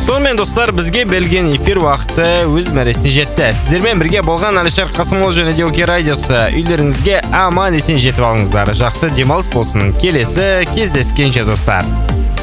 Сонымен достар, бізге берілген эфир вақыты өз мәресіне жетті. Сіздермен бірге болған Алишер Қасымұлы және де Оке радиосы. Үйлеріңізге аман есен жетіп алыңыздар. Жақсы демалыс болсын. Келесі кездескенше достар.